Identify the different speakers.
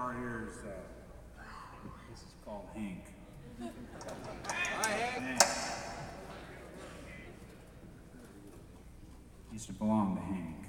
Speaker 1: guitar here is, this is called Hank.
Speaker 2: Hi, Hank.
Speaker 1: Used to belong to Hank.